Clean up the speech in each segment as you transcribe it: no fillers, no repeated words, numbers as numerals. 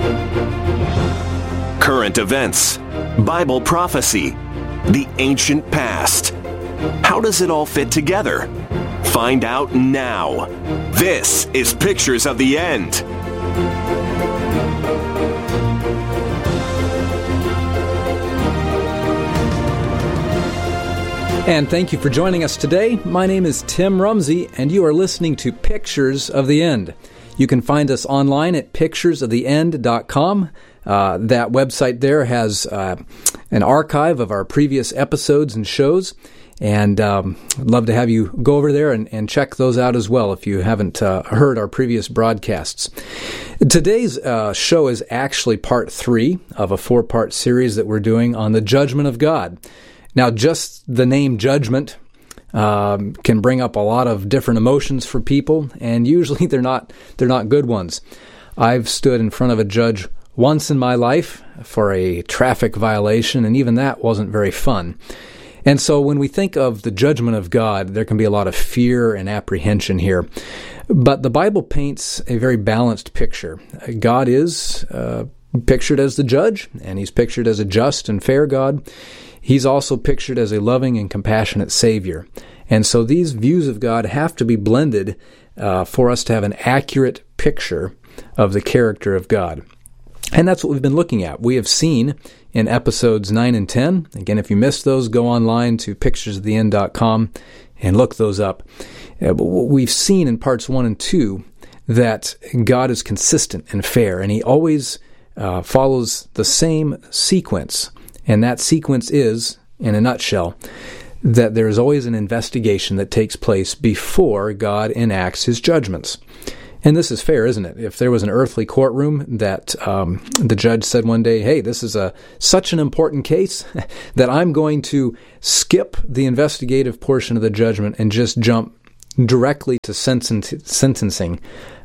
Current events, Bible prophecy, the ancient past. How does it all fit together? Find out now. This is Pictures of the End. And thank you for joining us today. My name is Tim Rumsey, and you are listening to Pictures of the End. You can find us online at picturesoftheend.com. That website there has an archive of our previous episodes and shows, and I'd love to have you go over there and check those out as well if you haven't heard our previous broadcasts. Today's show is actually part 3 of a 4-part series that we're doing on the judgment of God. Now, just the name judgment can bring up a lot of different emotions for people, and usually they're not good ones. I've stood in front of a judge once in my life for a traffic violation, and even that wasn't very fun. And so when we think of the judgment of God, there can be a lot of fear and apprehension here. But the Bible paints a very balanced picture. God is pictured as the judge, and He's pictured as a just and fair God. He's also pictured as a loving and compassionate Savior. And so these views of God have to be blended for us to have an accurate picture of the character of God. And that's what we've been looking at. We have seen in episodes 9 and 10, again, if you missed those, go online to picturesoftheend.com and look those up. We've seen in parts 1 and 2 that God is consistent and fair, and He always follows the same sequence. And that sequence is, in a nutshell, that there is always an investigation that takes place before God enacts His judgments. And this is fair, isn't it? If there was an earthly courtroom that the judge said one day, hey, this is such an important case that I'm going to skip the investigative portion of the judgment and just jump directly to sentencing,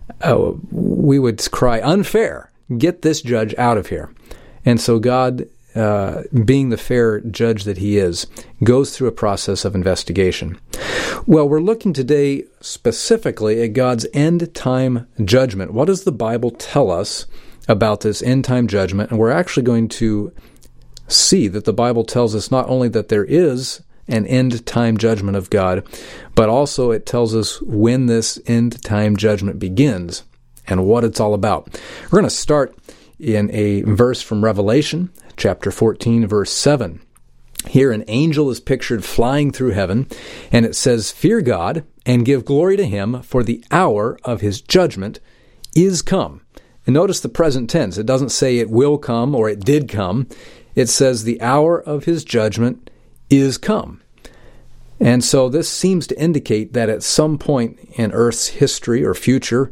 we would cry, unfair, get this judge out of here. And so God, being the fair judge that He is, goes through a process of investigation. Well, we're looking today specifically at God's end-time judgment. What does the Bible tell us about this end-time judgment? And we're actually going to see that the Bible tells us not only that there is an end-time judgment of God, but also it tells us when this end-time judgment begins and what it's all about. We're going to start in a verse from Revelation, chapter 14, verse 7. Here an angel is pictured flying through heaven, and it says, "Fear God and give glory to Him, for the hour of His judgment is come." And notice the present tense. It doesn't say it will come or it did come. It says the hour of His judgment is come. And so this seems to indicate that at some point in Earth's history or future,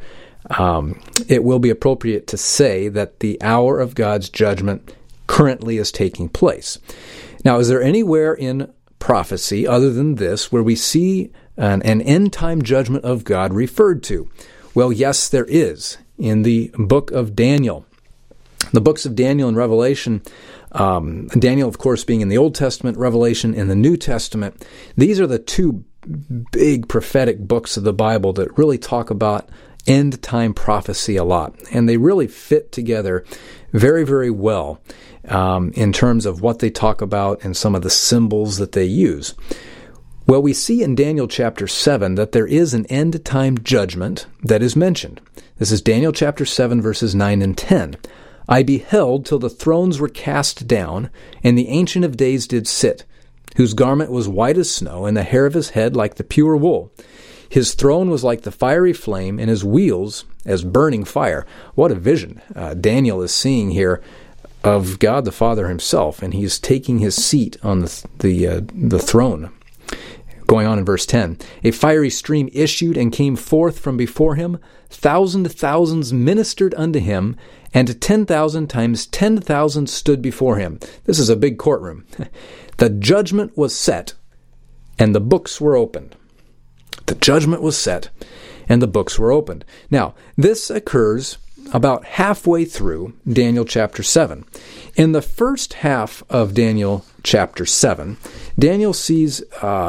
it will be appropriate to say that the hour of God's judgment currently is taking place. Now, is there anywhere in prophecy other than this where we see an end-time judgment of God referred to? Well, yes, there is. In the book of Daniel. The books of Daniel and Revelation, Daniel, of course, being in the Old Testament, Revelation in the New Testament, these are the two big prophetic books of the Bible that really talk about end-time prophecy a lot. And they really fit together very, very well in terms of what they talk about and some of the symbols that they use. Well, we see in Daniel chapter 7 that there is an end-time judgment that is mentioned. This is Daniel chapter 7, verses 9 and 10. "I beheld till the thrones were cast down, and the Ancient of Days did sit, whose garment was white as snow, and the hair of his head like the pure wool. His throne was like the fiery flame, and his wheels as burning fire." What a vision Daniel is seeing here of God the Father Himself, and He's taking His seat on the throne. Going on in verse 10, "A fiery stream issued and came forth from before Him. Thousands ministered unto Him, and 10,000 times 10,000 stood before Him." This is a big courtroom. "The judgment was set, and the books were opened." The judgment was set, and the books were opened. Now, this occurs about halfway through Daniel chapter 7. In the first half of Daniel chapter 7, Daniel sees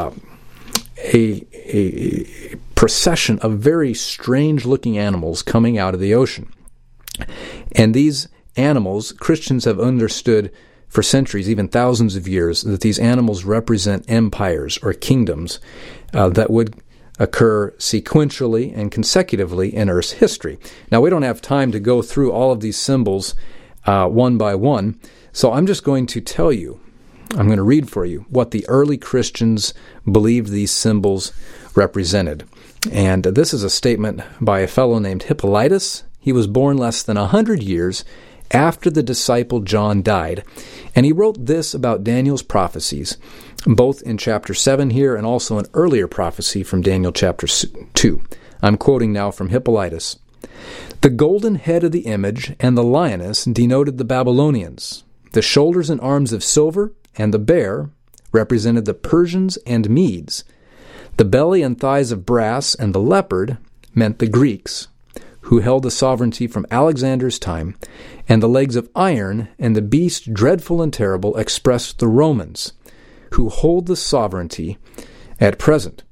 a procession of very strange-looking animals coming out of the ocean. And these animals, Christians have understood for centuries, even thousands of years, that these animals represent empires or kingdoms that would occur sequentially and consecutively in Earth's history. Now, we don't have time to go through all of these symbols one by one, so I'm just going to tell you, I'm going to read for you what the early Christians believed these symbols represented. And this is a statement by a fellow named Hippolytus. He was born less than 100 years after the disciple John died. And he wrote this about Daniel's prophecies, both in chapter 7 here and also an earlier prophecy from Daniel chapter 2. I'm quoting now from Hippolytus. The golden head of the image and the lioness denoted the Babylonians. The shoulders and arms of silver and the bear represented the Persians and Medes. The belly and thighs of brass and the leopard meant the Greeks, who held the sovereignty from Alexander's time, and the legs of iron and the beast dreadful and terrible expressed the Romans, who hold the sovereignty at present.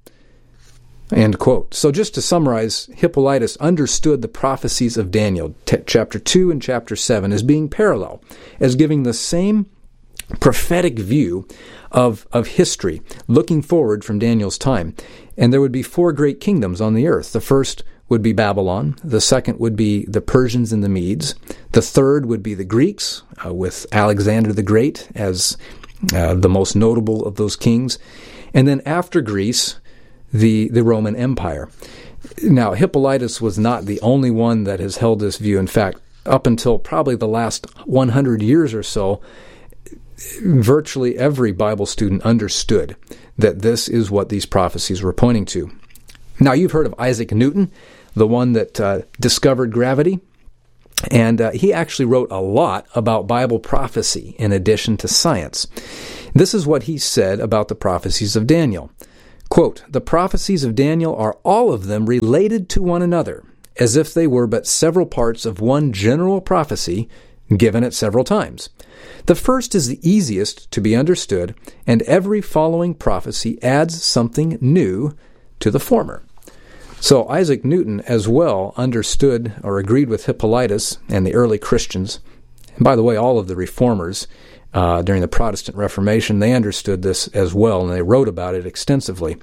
End quote. So just to summarize, Hippolytus understood the prophecies of Daniel, chapter 2 and chapter 7, as being parallel, as giving the same prophetic view of history, looking forward from Daniel's time. And there would be 4 great kingdoms on the earth. The first would be Babylon. The second would be the Persians and the Medes. The third would be the Greeks, with Alexander the Great as the most notable of those kings. And then after Greece, the Roman Empire. Now, Hippolytus was not the only one that has held this view. In fact, up until probably the last 100 years or so, virtually every Bible student understood that this is what these prophecies were pointing to. Now, you've heard of Isaac Newton, the one that discovered gravity, and he actually wrote a lot about Bible prophecy in addition to science. This is what he said about the prophecies of Daniel. Quote, "The prophecies of Daniel are all of them related to one another, as if they were but several parts of one general prophecy given at several times. The first is the easiest to be understood, and every following prophecy adds something new to the former." So Isaac Newton as well understood or agreed with Hippolytus and the early Christians. And by the way, all of the reformers during the Protestant Reformation, they understood this as well, and they wrote about it extensively.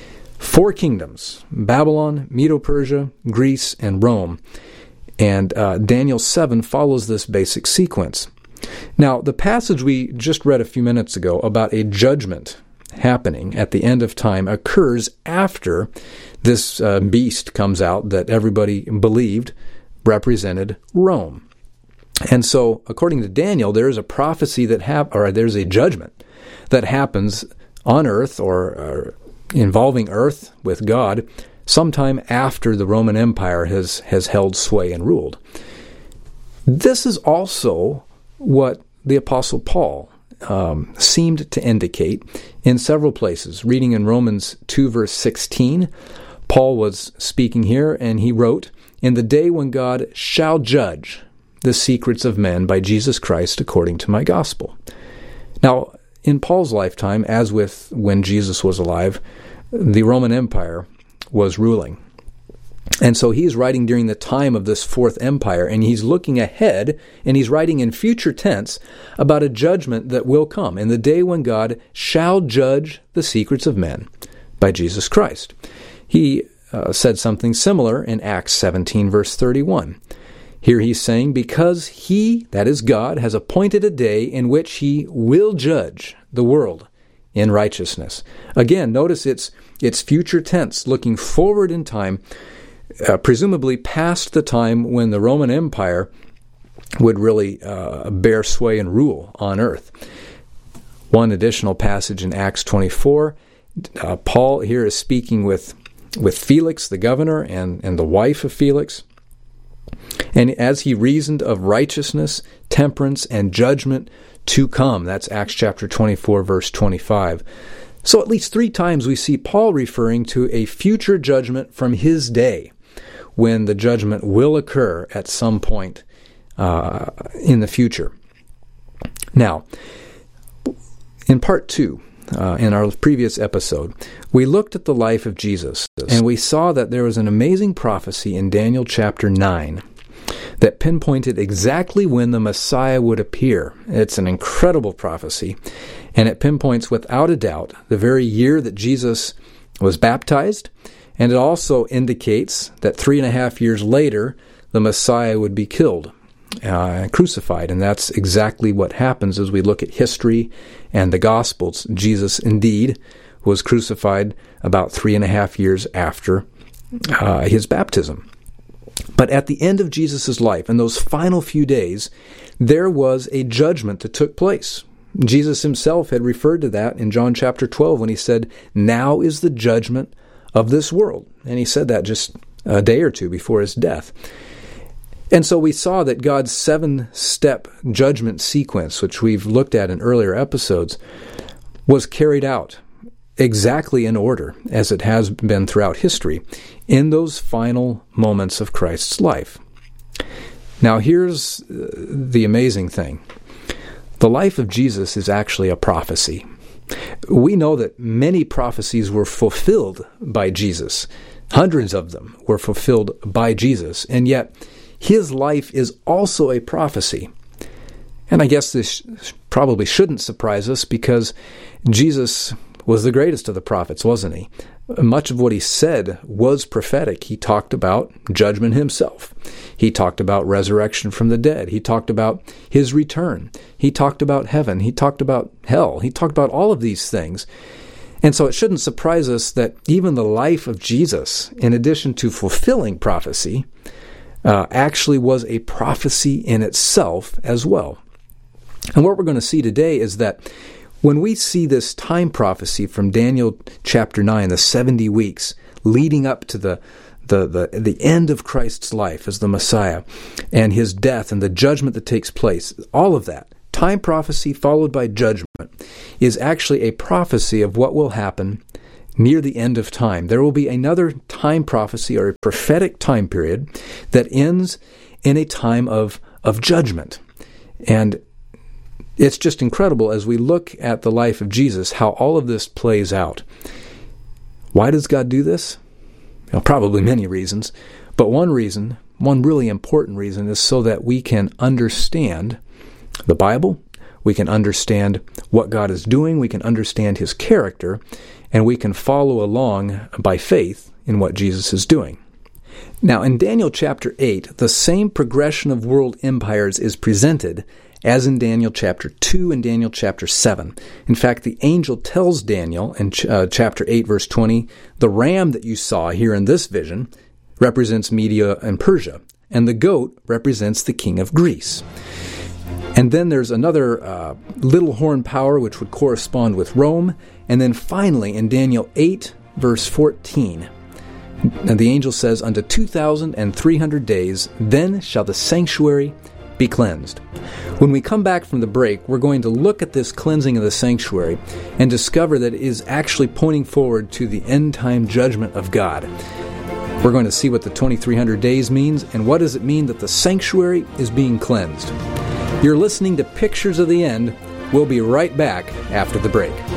4 kingdoms: Babylon, Medo-Persia, Greece, and Rome. And Daniel 7 follows this basic sequence. Now, the passage we just read a few minutes ago about a judgment happening at the end of time occurs after this beast comes out that everybody believed represented Rome. And so, according to Daniel, there is a prophecy there's a judgment that happens on earth or involving earth with God sometime after the Roman Empire has held sway and ruled. This is also what the Apostle Paul seemed to indicate in several places. Reading in Romans 2, verse 16, Paul was speaking here, and he wrote, "In the day when God shall judge the secrets of men by Jesus Christ according to my gospel." Now, in Paul's lifetime, as with when Jesus was alive, the Roman Empire was ruling. And so he's writing during the time of this 4th empire, and he's looking ahead, and he's writing in future tense about a judgment that will come in the day when God shall judge the secrets of men by Jesus Christ. He said something similar in Acts 17, verse 31. Here he's saying, "Because he," that is God, "has appointed a day in which he will judge the world in righteousness." Again, notice it's future tense, looking forward in time, presumably past the time when the Roman Empire would really bear sway and rule on earth. One additional passage in Acts 24, Paul here is speaking with Felix, the governor, and the wife of Felix. And as he reasoned of righteousness, temperance, and judgment to come. That's Acts chapter 24, verse 25. So at least 3 times we see Paul referring to a future judgment from his day, when the judgment will occur at some point in the future. Now, in part 2, in our previous episode, we looked at the life of Jesus, and we saw that there was an amazing prophecy in Daniel chapter 9 that pinpointed exactly when the Messiah would appear. It's an incredible prophecy, and it pinpoints without a doubt the very year that Jesus was baptized, and it also indicates that 3.5 years later, the Messiah would be killed, crucified, and that's exactly what happens as we look at history and the Gospels. Jesus indeed was crucified about 3.5 years after his baptism. But at the end of Jesus' life, in those final few days, there was a judgment that took place. Jesus himself had referred to that in John chapter 12 when he said, "Now is the judgment of this world." And he said that just a day or two before his death. And so we saw that God's 7-step judgment sequence, which we've looked at in earlier episodes, was carried out exactly in order, as it has been throughout history, in those final moments of Christ's life. Now here's the amazing thing. The life of Jesus is actually a prophecy. We know that many prophecies were fulfilled by Jesus. Hundreds of them were fulfilled by Jesus, and yet his life is also a prophecy. And I guess this probably shouldn't surprise us, because Jesus was the greatest of the prophets, wasn't he? Much of what he said was prophetic. He talked about judgment himself. He talked about resurrection from the dead. He talked about his return. He talked about heaven. He talked about hell. He talked about all of these things. And so it shouldn't surprise us that even the life of Jesus, in addition to fulfilling prophecy, actually was a prophecy in itself as well. And what we're going to see today is that when we see this time prophecy from Daniel chapter 9, the 70 weeks leading up to the end of Christ's life as the Messiah, and his death and the judgment that takes place, all of that, time prophecy followed by judgment, is actually a prophecy of what will happen near the end of time. There will be another time prophecy, or a prophetic time period, that ends in a time of judgment. And it's just incredible as we look at the life of Jesus, how all of this plays out. Why does God do this? Well, probably many reasons, but one reason, one really important reason, is so that we can understand the Bible, we can understand what God is doing, we can understand his character, and we can follow along by faith in what Jesus is doing. Now, in Daniel chapter 8, the same progression of world empires is presented as in Daniel chapter 2 and Daniel chapter 7. In fact, the angel tells Daniel in chapter 8, verse 20, the ram that you saw here in this vision represents Media and Persia, and the goat represents the king of Greece. And then there's another little horn power which would correspond with Rome. And then finally, in Daniel 8, verse 14, and the angel says, "Unto 2,300 days, then shall the sanctuary be cleansed." When we come back from the break, we're going to look at this cleansing of the sanctuary and discover that it is actually pointing forward to the end-time judgment of God. We're going to see what the 2,300 days means, and what does it mean that the sanctuary is being cleansed. You're listening to Pictures of the End. We'll be right back after the break.